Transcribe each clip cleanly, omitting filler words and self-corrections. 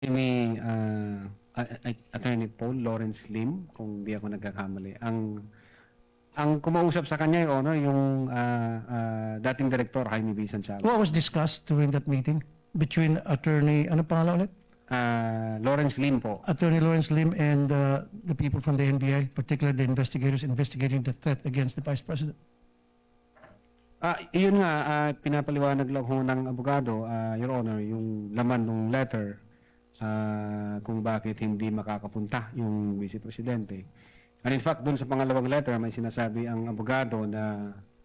ni Attorney Paul Lawrence Lim, kung di ako nagkakamali. Ang kumausap sa kanya, Your Honor, yung dating Director Jaime B. Santiago. What was discussed during that meeting between Attorney, ano pangalan ulit? Lawrence Lim po. Attorney Lawrence Lim and the people from the NBI, particularly the investigators investigating the threat against the Vice President? Yun nga, pinapaliwanag lang ho ng abogado, Your Honor, yung laman ng letter kung bakit hindi makakapunta yung Vice Presidente. And in fact, dun sa pangalawang letter, may sinasabi ang abogado na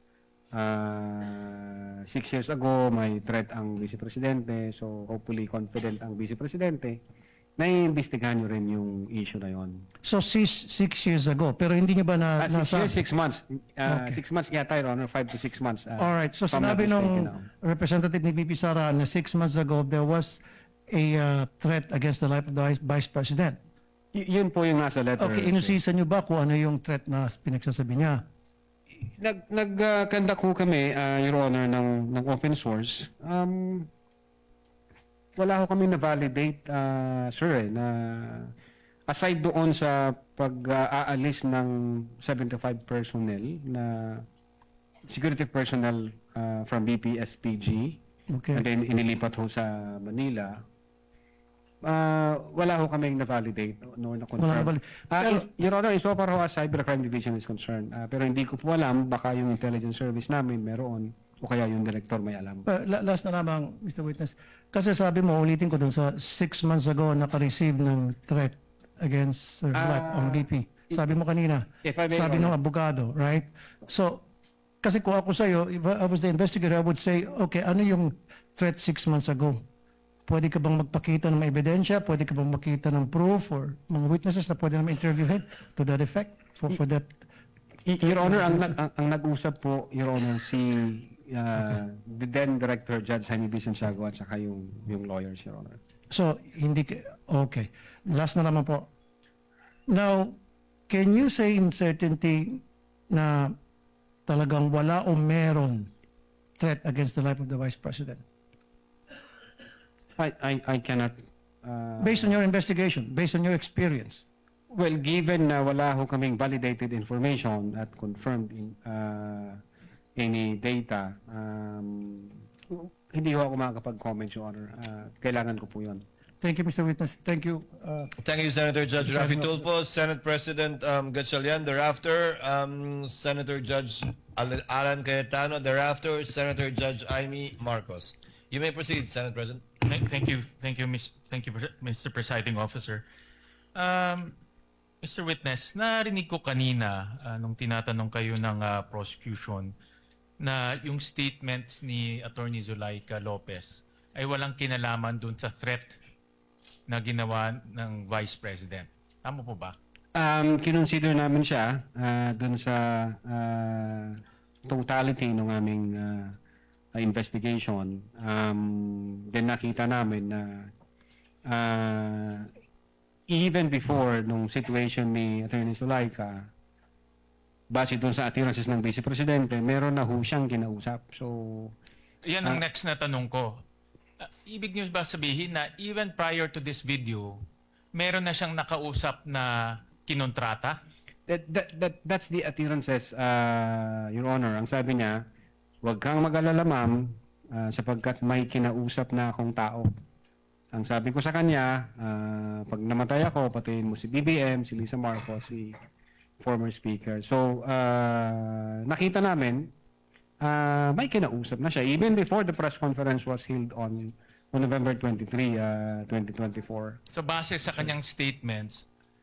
6 years ago, may threat ang Vice Presidente. So, hopefully confident ang Vice Presidente na iimbestigahan nyo rin yung issue na yon. So 6 years ago, pero hindi niyo ba 6 years, 6 months. 6 months yata, Your Honor, 5 to 6 months. Alright, so if I'm not sinabi nung mistaken, Representative ni VP Sara na 6 months ago, there was a threat against the life of the Vice President. Yun po yung nasa letter. Okay, inusisa niyo ba kung ano yung threat na pinagsasabi niya? Nag-conduct ho kami, Your Honor, ng open source. Wala ho kami na-validate, sir, na aside doon sa pag-aalis ng 75 personnel na security personnel from BPSPG, Okay. and then inilipat ho sa Manila, wala ho kaming na-validate nor na-confirm. Your Honor, so far ho as Cybercrime Division is concerned, pero hindi ko po alam, baka yung intelligence service namin meron, o kaya yung director may alam. Last na lamang, Mr. Witness. Kasi sabi mo, ulitin ko dun sa 6 months ago naka-receive ng threat against Sir Life ang BP. Sabi mo kanina, If I may, sabi Your ng abogado, right? So, kasi kung ako sa'yo, if I was the investigator, I would say, okay, ano yung threat 6 months ago? Pwede ka bang magpakita ng mga ebidensya? Pwede ka bang makita ng proof or mga witnesses na pwede naman interviewin to that effect? For that? Your Honor, ang nag-usap po, Your Honor, si the then Director Judge Jaime B. Santiago at saka yung lawyers, Your Honor. So, hindi okay. Last na naman po. Now, can you say in certainty na talagang wala o meron threat against the life of the Vice President? I cannot... Based on your investigation, based on your experience. Well, given na wala ho kaming validated information at confirmed any data, hindi ho ako makakapag-comment, Your Honor. Kailangan ko po yun. Thank you, Mr. Witness. Thank you. Thank you, Senator Judge Rafi Tulfo, Senate President Gatchalian. Thereafter, Senator Judge Alan Cayetano. Thereafter, Senator Judge Amy Marcos. You may proceed, Senate President. Thank you, Mr. Presiding Officer. Mr. Witness, narinig ko kanina nung tinatanong kayo ng prosecution na yung statements ni Attorney Zulaika Lopez ay walang kinalaman dun sa threat na ginawa ng Vice President. Tama po ba? Kinonsider namin siya dun sa totality ng aming investigation. Then nakita namin na even before nung situation ni Attorney Zulaika, base dun sa appearances ng Vice Presidente, meron na ho siyang kinausap. So, Yan ang next na tanong ko. Ibig niyo ba sabihin na even prior to this video, meron na siyang nakausap na kinontrata? that's the appearances, Your Honor. Ang sabi niya, huwag kang mag-alala, ma'am, sapagkat may kinausap na akong tao. Ang sabi ko sa kanya, pag namatay ako, patayin mo si BBM, si Lisa Marcos, si former speaker. So, nakita namin, may kinausap na siya. Even before the press conference was held on November 23, 2024. So base sa kanyang statements,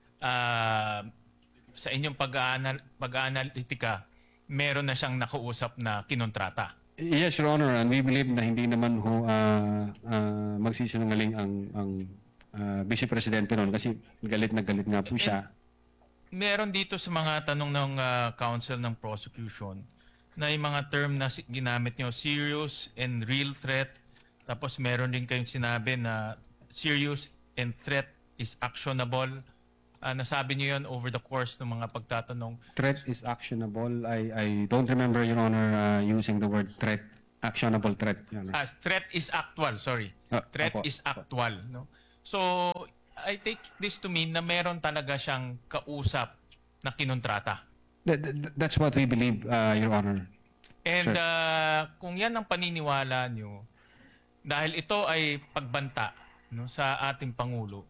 sa inyong pag-aanalitika, meron na siyang nakausap na kinontrata. Yes, Your Honor, and we believe na hindi naman ho magsisinungaling ang Vice Presidente noon kasi galit na galit nga po siya. Meron dito sa mga tanong ng counsel ng prosecution na yung mga term na ginamit nyo, serious and real threat. Tapos meron din kayong sinabi na serious and threat is actionable. Nasabi niyo yun over the course ng mga pagtatanong. Threat is actionable. I don't remember, Your Honor, using the word threat. Actionable threat, Your Honor. Threat is actual, sorry. Threat opo, is actual. No? So, I take this to mean na meron talaga siyang kausap na kinontrata. That's what we believe, Your Honor. And Sure. kung yan ang paniniwala nyo, dahil ito ay pagbanta no, sa ating Pangulo,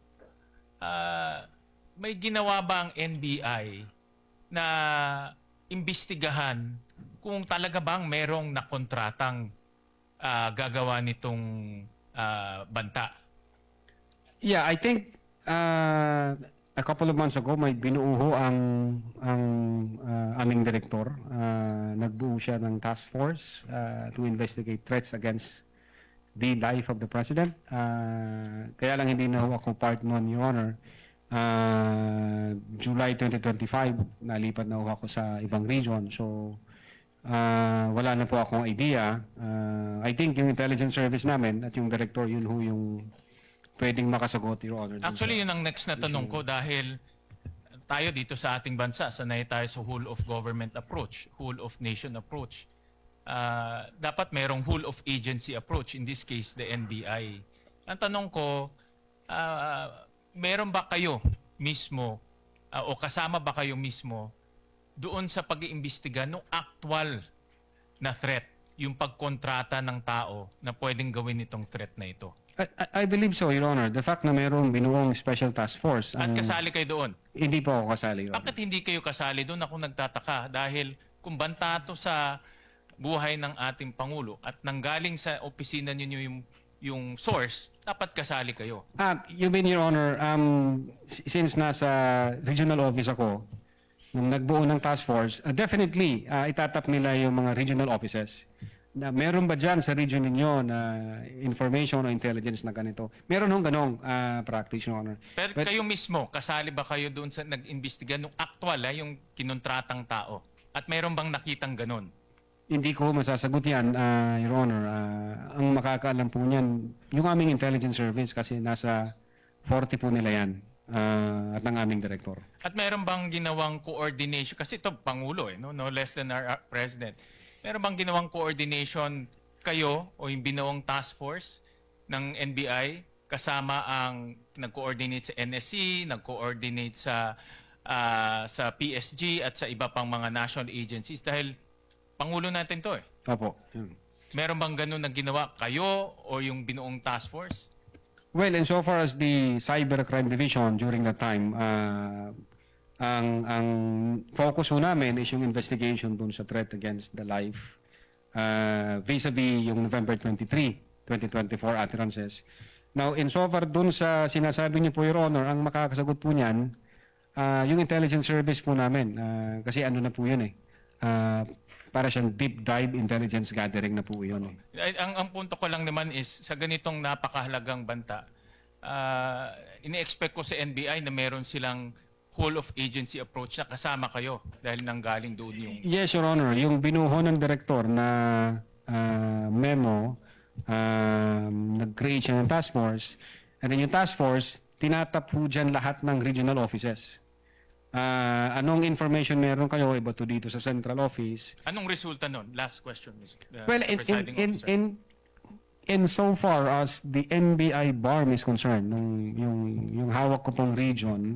may ginawa ba ang NBI na imbestigahan kung talaga bang merong nakontratang gagawa nitong banta? Yeah, I think a couple of months ago may binuo ang aming direktor. Nagbuo siya ng task force to investigate threats against the life of the president. Kaya lang hindi na ho ako part noon, Your Honor. July 2025, nalipat na ho ako sa ibang region. So, wala na po akong idea. I think yung intelligence service namin at yung director, yun ho yung pwedeng makasagot, Your Honor. Actually, yun ang next na tanong ko dahil tayo dito sa ating bansa, sanay tayo sa whole of government approach, whole of nation approach. Dapat merong whole of agency approach, in this case, the NBI. Ang tanong ko, meron ba kayo mismo o kasama ba kayo mismo doon sa pag-iimbestiga ng actual na threat, yung pagkontrata ng tao na pwedeng gawin itong threat na ito? I believe so, Your Honor. The fact na mayroong binuong special task force. At kasali kayo doon? Hindi po ako kasali, Your Honor. Bakit hindi kayo kasali doon? Ako nagtataka dahil kung banta to sa buhay ng ating Pangulo at nanggaling sa opisina ninyo yung source, dapat kasali kayo. You mean, Your Honor, since nasa regional office ako, nung nagbuo ng task force, definitely, itatap nila yung mga regional offices. Na meron ba dyan sa region ninyo na information o intelligence na ganito? Meron hong ganong practice, Your Honor. Pero But- kayo mismo, kasali ba kayo doon sa nag-imbestiga nung actual, yung kinontratang tao? At meron bang nakitang ganon? Hindi ko masasagot yan, Your Honor. Ang makakaalam po niyan, yung aming intelligence service kasi nasa 40 po nila yan at ng aming director. At meron bang ginawang coordination? Kasi ito, Pangulo, no less than our President. Meron bang ginawang coordination kayo o yung binuong task force ng NBI kasama ang nag-coordinate sa NSC, nag-coordinate sa PSG at sa iba pang mga national agencies dahil Pangulo natin to eh. Opo. Yun. Meron bang ganun na ginawa kayo o yung binuong task force? Well, insofar as the Cybercrime Division during that time, ang focus ho namin is yung investigation dun sa threat against the life vis-a-vis yung November 23, 2024 utterances. Now, insofar dun sa sinasabi niyo po, Your Honor, ang makakasagot po niyan, yung intelligence service po namin. Kasi ano na po yun eh. Para siyang deep dive intelligence gathering na po yun eh. Ang punto ko lang naman is sa ganitong napakahalagang banta, ini-expect ko sa NBI na meron silang whole of agency approach na kasama kayo dahil nanggaling doon yung... Yes, Your Honor. Yung binuho ng direktor na memo, nag-create siya ng task force. And then yung task force, tinatap po dyan lahat ng regional offices. Anong information meron kayo iba to dito sa central office? Anong resulta nun? Last question, Mr. Well, Presiding Officer. in so far as the NBI BARM is concerned, yung hawak ko pong region,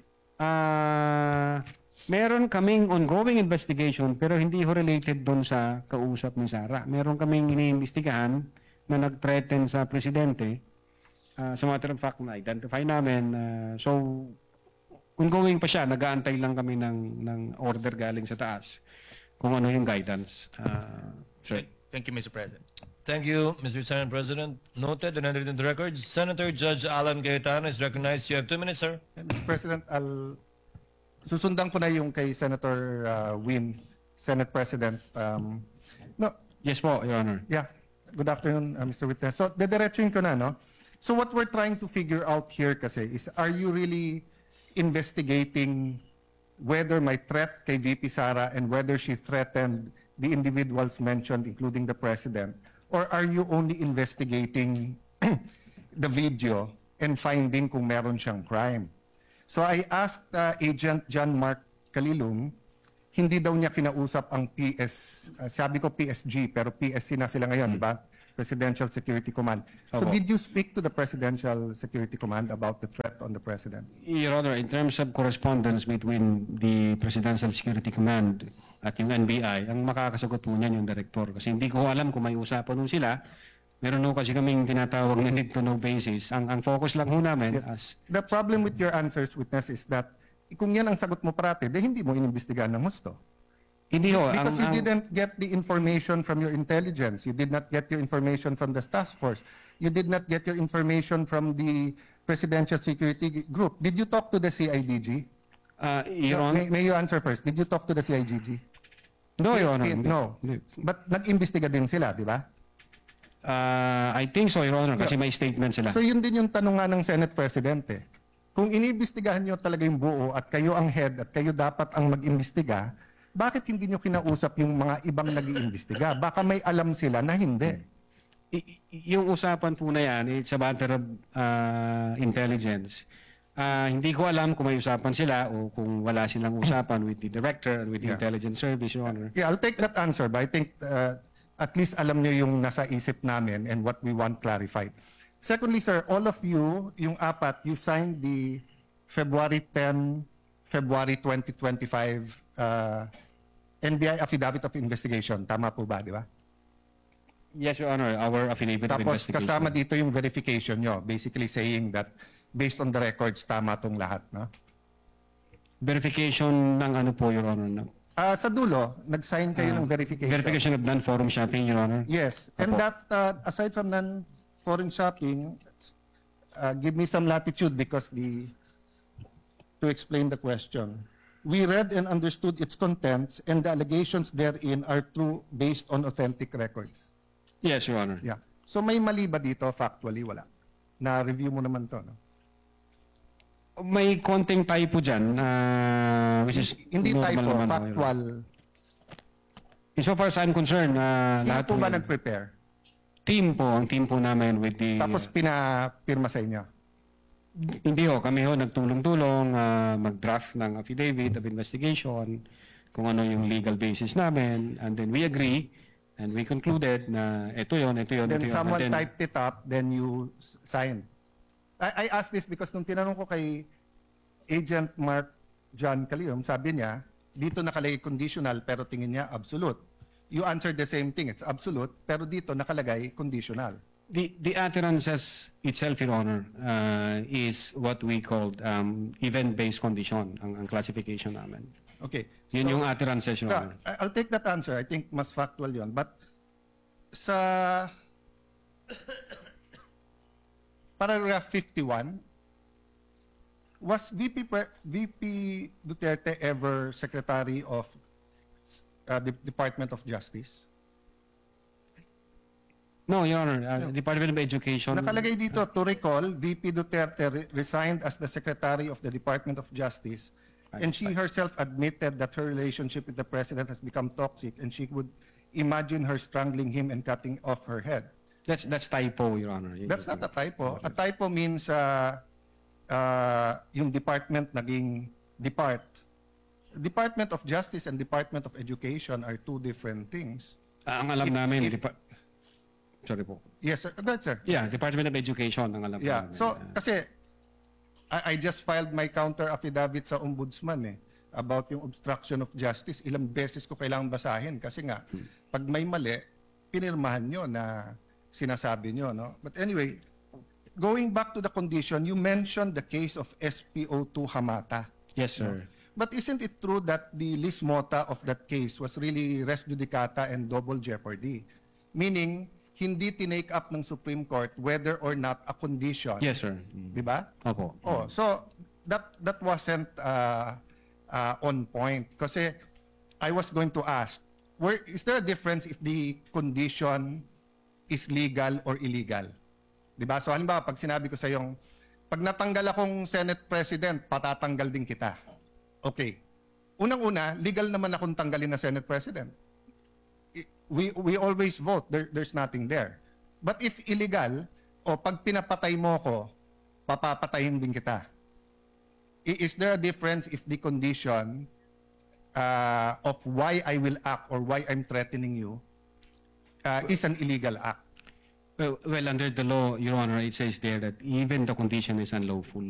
meron kaming ongoing investigation pero hindi ho related doon sa kausap ni Sara. Meron kaming iniimbestigahan na nag-threaten sa presidente. As a matter of fact, na-identify namin. So, ongoing pa siya. Nag-aantay lang kami ng order galing sa taas kung ano yung guidance. Sir. Thank you, Mr. President. Thank you, Mr. Senate President. Noted and entered in the records. Senator Judge Alan Cayetano is recognized. You have 2 minutes, sir. Mr. President, susundan ko na yung kay Senator Win, Senate President. No, Yes po, Your Honor. yeah. Good afternoon, Mr. Witness. So, dediretsuin ko na, no? So, what we're trying to figure out here kasi is, are you really investigating whether may threat kay VP Sara and whether she threatened the individuals mentioned, including the President? Or are you only investigating the video and finding kung meron siyang crime? So I asked Agent John Mark Calilum, hindi daw niya kinausap ang sabi ko PSG, pero PSC na sila ngayon, di ba? Presidential Security Command. So Opo. did you speak to the Presidential Security Command about the threat on the President? Your Honor, in terms of correspondence between the Presidential Security Command at yung NBI, ang makakasagot po niyan yung director. Kasi hindi ko alam kung may usapan nun sila. Meron ho kasi kaming tinatawag na need to know basis. Ang focus lang ho namin as The problem with your answers, witness, is that kung yan ang sagot mo parati, hindi mo inimbestigahan ng husto. hindi ho. Because you didn't get the information from your intelligence. You did not get your information from the task force. You did not get your information from the Presidential Security Group. Did you talk to the CIDG? Your Honor, May you answer first. Did you talk to the CIDG? no, Your Honor. hindi. No. Hindi. But nag-imbestiga din sila, di ba? I think so, Your Honor, kasi may statement sila. So yun din yung tanong nga ng Senate President eh. Kung iniimbestigahan nyo talaga yung buo at kayo ang head at kayo dapat ang mag-imbestiga, bakit hindi nyo kinausap yung mga ibang nag-iimbestiga? Baka may alam sila na hindi. Yung usapan po na yan, it's a matter of intelligence. Hindi ko alam kung may usapan sila o kung wala silang usapan with the director and with the intelligence service, Your Honor. Yeah, I'll take that answer, but I think at least alam nyo yung nasa isip namin and what we want clarified. Secondly, sir, all of you, yung apat, you signed the February 10, February 2025 NBI Affidavit of Investigation. Tama po ba, di ba? Yes, Your Honor, our affidavit of Tapos investigation. kasama dito yung verification nyo, basically saying that based on the records, tama tong lahat, no? Verification ng ano po, Your Honor? No? Sa dulo, nag-sign kayo ng verification. Verification of non-forum shopping, Your Honor? Yes. And Apo. that, aside from non-foreign shopping, give me some latitude because to explain the question. We read and understood its contents and the allegations therein are true based on authentic records. Yes, Your Honor. Yeah. So may mali ba dito? Factually, wala. Na-review mo naman to, no? May konting typo dyan, which is Hindi normal typo, naman, Your Honor. factual. So far as I'm concerned, Sino lahat po ba yun. nag-prepare? Ang team po namin with the... Tapos pinapirma sa inyo? Hindi ho, kami ho nagtulong-tulong mag-draft ng affidavit of investigation, kung ano yung legal basis namin, and then we agree, and we concluded na ito yun. Then ito yun. someone And then, typed it up, then you signed. I asked this because nung tinanong ko kay Agent Mark John Calium, sabi niya, dito nakalagay conditional pero tingin niya absolute. You answered the same thing, it's absolute, pero dito nakalagay conditional. The utterances itself, Your Honor, is what we called event-based condition, ang classification namin. Okay. Yun yung utterances, Your Honor. I'll take that answer. I think mas factual yon. But sa paragraph 51, was VP Duterte ever Secretary of the Department of Justice? No, Your Honor, Department of Education. Nakalagay dito, to recall, VP Duterte resigned as the Secretary of the Department of Justice, and she herself admitted that her relationship with the President has become toxic, and she would imagine her strangling him and cutting off her head. That's typo, Your Honor. That's not a typo. A typo means yung department naging depart. Department of Justice and Department of Education are two different things. Ang alam namin, sorry po. Yes, sir. That's sir. Yeah, Department of Education ang alam Yeah. namin. So, kasi I just filed my counter affidavit sa ombudsman about yung obstruction of justice. Ilang beses ko kailangan basahin kasi nga, pag may mali, pinirmahan nyo na sinasabi nyo, no? But anyway, going back to the condition, you mentioned the case of SPO2 Hamata. Yes, sir. But isn't it true that the lis mota of that case was really res judicata and double jeopardy? Meaning, hindi tinake up ng Supreme Court whether or not a condition. Yes, sir. Di ba? Opo. Oh, so that wasn't on point kasi I was going to ask, is there a difference if the condition is legal or illegal? 'Di ba? So halimbawa pag sinabi ko sa yung pag natanggal akong Senate President, patatanggal din kita. Okay. Unang-una, legal naman akong tanggalin na Senate President. We always vote. There's nothing there. But if illegal, o pag pinapatay mo ko, papapatayin din kita. Is there a difference if the condition of why I will act or why I'm threatening you is an illegal act? Well, under the law, Your Honor, it says there that even the condition is unlawful.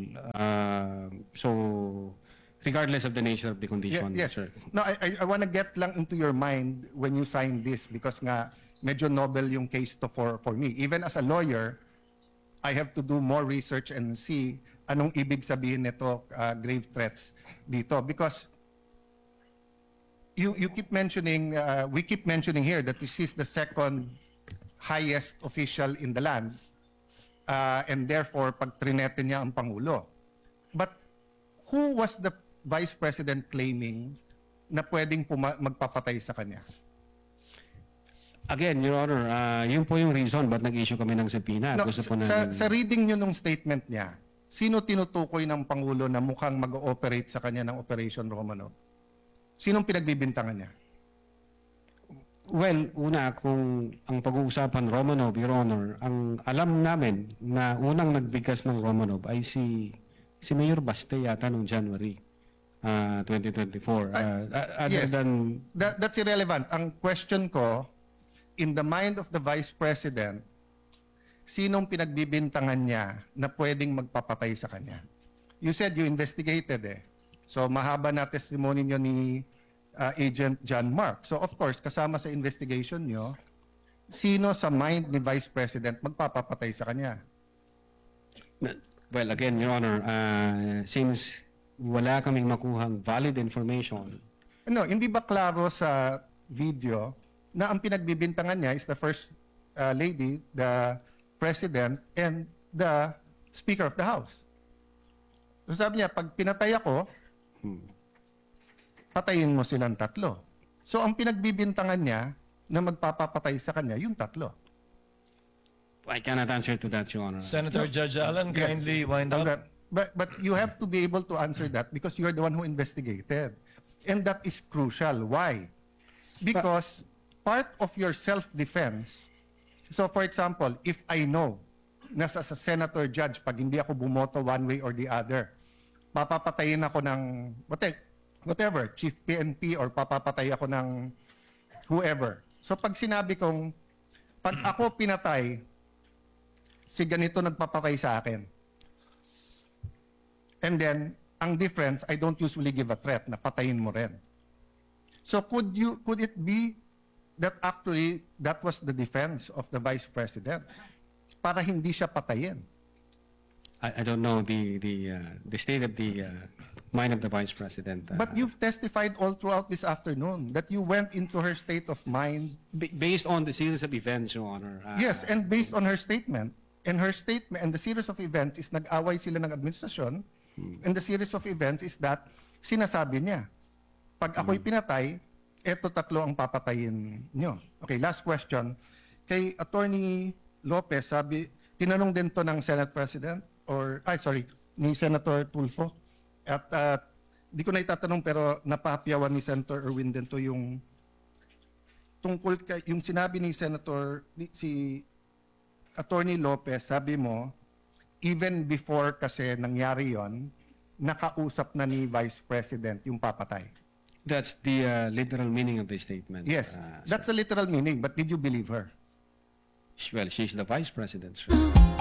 So, regardless of the nature of the condition, Yes. sir. No, I want to get lang into your mind when you sign this because nga medyo novel yung case to for me. Even as a lawyer, I have to do more research and see anong ibig sabihin nito grave threats dito because you keep mentioning we keep mentioning here that this is the second highest official in the land and therefore pag trinete niya ang pangulo. But who was the vice president claiming na pwedeng magpapatay sa kanya? Again, Your Honor, yun po yung reason ba't nag-issue kami ng subpoena. No, Gusto po sa reading nyo nung statement niya, sino tinutukoy ng Pangulo na mukhang mag-ooperate sa kanya ng Operation Romanov? Sinong pinagbibintangan niya? Well, una, kung ang pag-uusapan Romanov, Your Honor, ang alam namin na unang nagbigkas ng Romanov ay si Mayor Baste yata noong January 2024. Other yes. than... That's irrelevant. Ang question ko, in the mind of the Vice President, sinong pinagbibintangan niya na pwedeng magpapatay sa kanya? You said you investigated eh. So mahaba na testimony niyo ni Agent John Mark. So of course, kasama sa investigation niyo, sino sa mind ni Vice President magpapapatay sa kanya? Well, again, Your Honor, since wala kaming makuhang valid information, No, hindi ba klaro sa video na ang pinagbibintangan niya is the First Lady, the President, and the Speaker of the House? So sabi niya, pag pinatay ako, patayin mo silang tatlo. So ang pinagbibintangan niya na magpapapatay sa kanya, yung tatlo. I cannot answer to that, Your Honor. Senator Judge Allen, kindly wind up. But you have to be able to answer that because you're the one who investigated. And that is crucial. Why? Because part of your self-defense, so for example, if I know na sa senator judge, pag hindi ako bumoto one way or the other, papapatayin ako ng whatever, chief PNP or papapatay ako ng whoever. So pag sinabi kong, pag ako pinatay, si ganito nagpapatay sa akin. And then, ang difference, I don't usually give a threat na patayin mo rin. So could it be that actually that was the defense of the Vice President para hindi siya patayin? I don't know the state of the mind of the Vice President. But you've testified all throughout this afternoon that you went into her state of mind. Based on the series of events, Your Honor. Yes, and based on her statement, and the series of events is nag-away sila ng administrasyon, and the series of events is that sinasabi niya, pag ako'y pinatay, eto tatlo ang papatayin nyo. Okay, last question. Kay Attorney Lopez, tinanong din to ng Senate President, ni Senator Tulfo. At di ko na itatanong pero napapyawan ni Senator Erwin din to yung tungkol yung sinabi ni si Attorney Lopez, sabi mo, even before kasi nangyari yon, nakausap na ni Vice President yung papatay. That's the literal meaning of the statement. Yes, that's the literal meaning, but did you believe her? Well, she's the Vice President, sir.